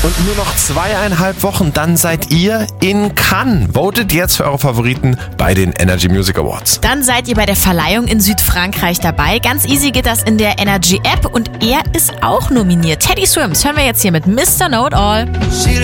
Und nur noch 2,5 Wochen, dann seid ihr in Cannes. Votet jetzt für eure Favoriten bei den Energy Music Awards. Dann seid ihr bei der Verleihung in Südfrankreich dabei. Ganz easy geht das in der Energy App und er ist auch nominiert. Teddy Swims hören wir jetzt hier mit Mr. Know It All.